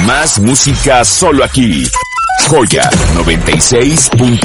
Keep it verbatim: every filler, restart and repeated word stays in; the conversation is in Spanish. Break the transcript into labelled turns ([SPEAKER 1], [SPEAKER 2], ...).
[SPEAKER 1] Más música solo aquí. Joya noventa y seis punto